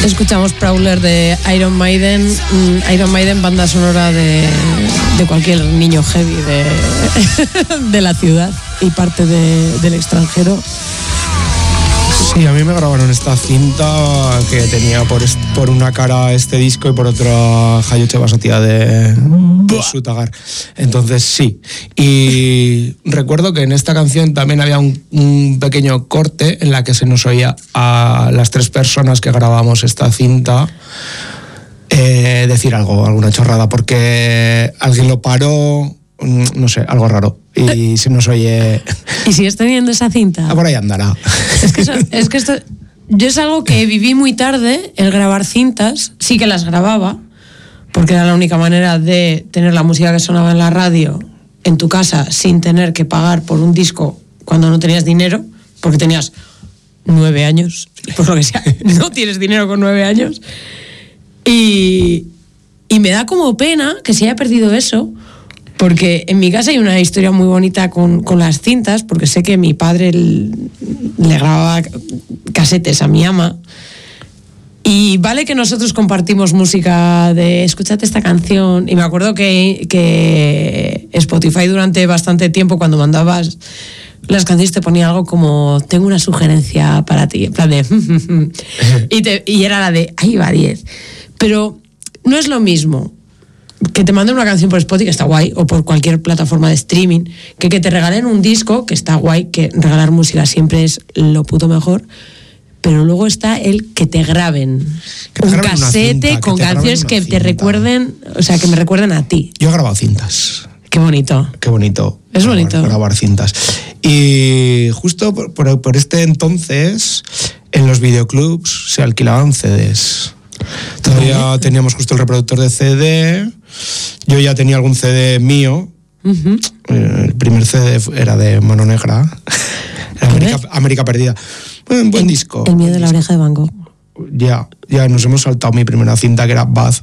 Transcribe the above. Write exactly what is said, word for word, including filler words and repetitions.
Escuchamos Prowler de Iron Maiden. Iron Maiden, banda sonora de, de cualquier niño heavy de, de la ciudad y parte de, del extranjero. Sí, a mí me grabaron esta cinta que tenía por, est- por una cara este disco y por otra Jaioche Basatia de, de Sutagar. Entonces sí. Y recuerdo que en esta canción también había un, un pequeño corte en la que se nos oía a las tres personas que grabamos esta cinta eh, decir algo, alguna chorrada, porque alguien lo paró, no sé, algo raro. Y se nos oye... ¿Y sigues teniendo esa cinta? Ah, por ahí andará. Es que, eso, es que esto... Yo es algo que viví muy tarde, el grabar cintas. Sí que las grababa, porque era la única manera de tener la música que sonaba en la radio en tu casa sin tener que pagar por un disco cuando no tenías dinero, porque tenías nueve años, por lo que sea, no tienes dinero con nueve años. Y, y me da como pena que se haya perdido eso, porque en mi casa hay una historia muy bonita con, con las cintas, porque sé que mi padre l- le grababa casetes a mi ama. Y vale que nosotros compartimos música de escúchate esta canción. Y me acuerdo que, que Spotify durante bastante tiempo, cuando mandabas las canciones, te ponía algo como tengo una sugerencia para ti, en plan de y, te, y era la de ahí va diez. Pero no es lo mismo que te manden una canción por Spotify, que está guay, o por cualquier plataforma de streaming, que que te regalen un disco, que está guay, que regalar música siempre es lo puto mejor. Pero luego está el que te graben Que te un graben una casete cinta, con que te graben canciones una que te cinta. recuerden, o sea, que me recuerden a ti. Yo he grabado cintas. Qué bonito. Qué bonito. Es grabar, bonito. Grabar cintas. Y justo por, por, por este entonces, en los videoclubs se alquilaban C Ds. Todavía teníamos justo el reproductor de C D. Yo ya tenía algún C D mío. Uh-huh. El primer C D era de Mano Negra. América, América Perdida. Buen, buen el, disco. El miedo de la oreja de Van Gogh. Ya, ya nos hemos saltado mi primera cinta, que era Buzz,